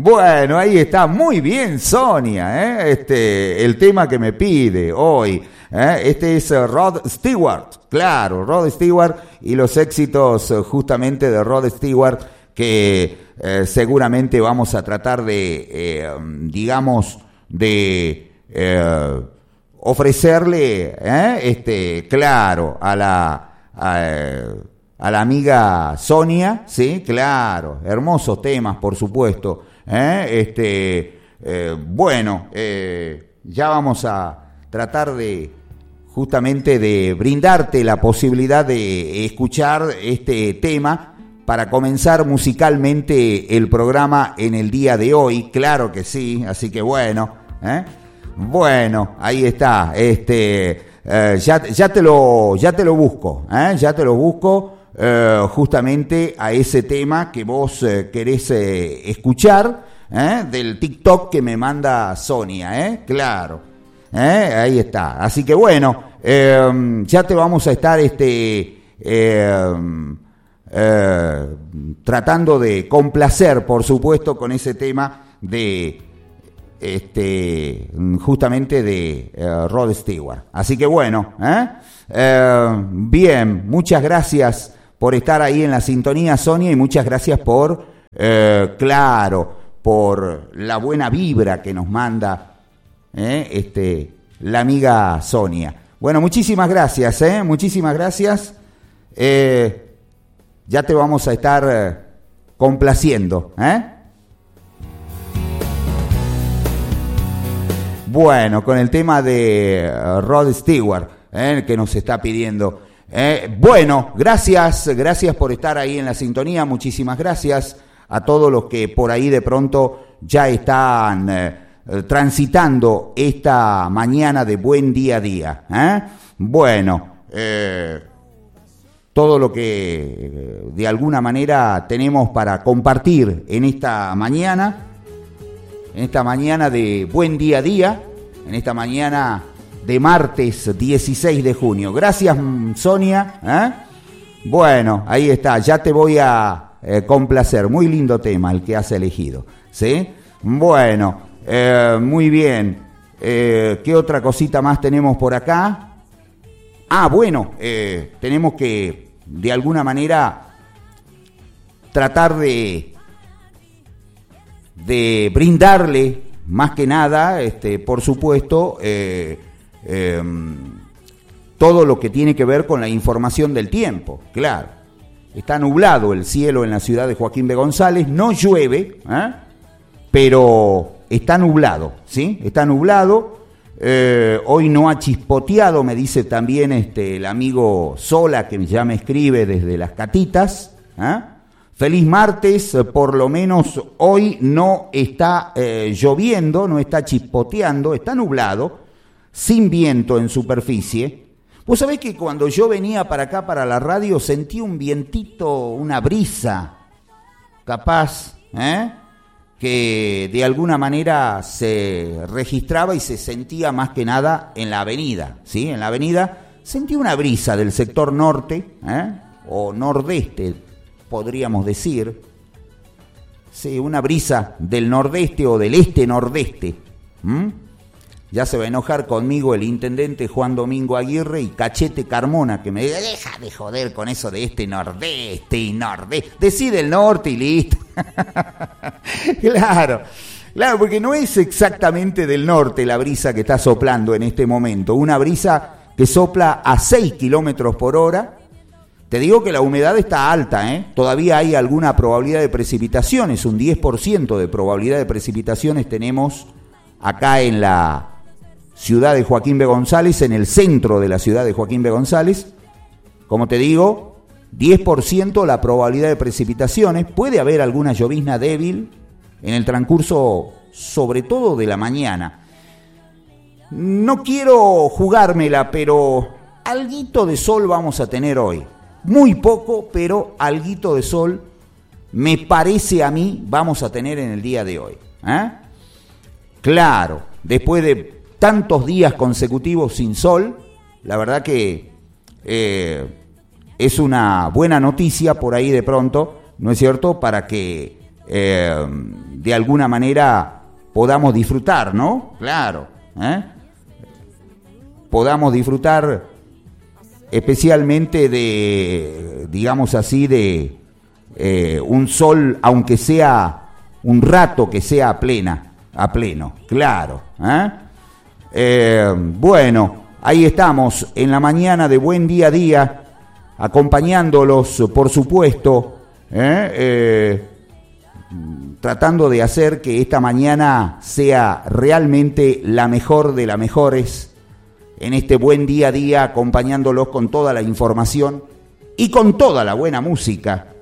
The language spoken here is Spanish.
Bueno, ahí está, muy bien Sonia, el tema que me pide hoy, este es Rod Stewart, claro, Rod Stewart y los éxitos justamente de Rod Stewart que seguramente vamos a tratar de, ofrecerle, claro, a la amiga Sonia, sí, claro, hermosos temas, por supuesto. Bueno, ya vamos a tratar de justamente de brindarte la posibilidad de escuchar este tema para comenzar musicalmente el programa en el día de hoy, claro que sí, así que bueno, bueno, ahí está, ya te lo busco, justamente a ese tema que vos querés escuchar, del TikTok que me manda Sonia, claro, ahí está. Así que bueno, ya te vamos a estar tratando de complacer, por supuesto, con ese tema de justamente de Rod Stewart. Así que bueno, bien, muchas gracias por estar ahí en la sintonía, Sonia, y muchas gracias por la buena vibra que nos manda la amiga Sonia. Bueno, muchísimas gracias, muchísimas gracias. Ya te vamos a estar complaciendo, Bueno, con el tema de Rod Stewart, que nos está pidiendo. Bueno, gracias por estar ahí en la sintonía, muchísimas gracias a todos los que por ahí de pronto ya están transitando esta mañana de buen día a día. Bueno, todo lo que de alguna manera tenemos para compartir en esta mañana de buen día a día, en esta mañana de martes 16 de junio. Gracias, Sonia. Bueno, ahí está, ya te voy a complacer. Muy lindo tema el que has elegido, ¿sí? Bueno, muy bien. ¿Qué otra cosita más tenemos por acá? Bueno, tenemos que, de alguna manera, tratar de brindarle, más que nada, por supuesto, todo lo que tiene que ver con la información del tiempo. Claro, está nublado el cielo en la ciudad de Joaquín B. González, no llueve, pero está nublado, ¿sí? Está nublado. Hoy no ha chispoteado, me dice también el amigo Sola, que ya me escribe desde Las Catitas. Feliz martes, por lo menos hoy no está lloviendo, no está chispoteando, está nublado, sin viento en superficie. Vos sabés que cuando yo venía para acá, para la radio, sentí un vientito, una brisa, capaz, que de alguna manera se registraba y se sentía más que nada en la avenida, ¿sí? En la avenida sentí una brisa del sector norte, o nordeste, podríamos decir, sí, una brisa del nordeste o del este-nordeste. Ya se va a enojar conmigo el intendente Juan Domingo Aguirre y Cachete Carmona, que me dice, deja de joder con eso de este-nordeste y nordeste, decide el norte y listo. Claro, porque no es exactamente del norte la brisa que está soplando en este momento, una brisa que sopla a 6 kilómetros por hora. Te digo que la humedad está alta, todavía hay alguna probabilidad de precipitaciones, un 10% de probabilidad de precipitaciones tenemos acá en la ciudad de Joaquín B. González, en el centro de la ciudad de Joaquín B. González. Como te digo, 10% la probabilidad de precipitaciones, puede haber alguna llovizna débil en el transcurso, sobre todo de la mañana. No quiero jugármela, pero alguito de sol vamos a tener hoy. Muy poco, pero alguito de sol, me parece a mí, vamos a tener en el día de hoy. Claro, después de tantos días consecutivos sin sol, la verdad que es una buena noticia por ahí de pronto, ¿no es cierto?, para que de alguna manera podamos disfrutar, ¿no? Claro, podamos disfrutar especialmente de, digamos así, de un sol, aunque sea un rato, que sea a pleno, claro. Bueno, ahí estamos en la mañana de Buen Día a Día, acompañándolos, por supuesto, tratando de hacer que esta mañana sea realmente la mejor de las mejores, en este Buen Día a Día, acompañándolos con toda la información y con toda la buena música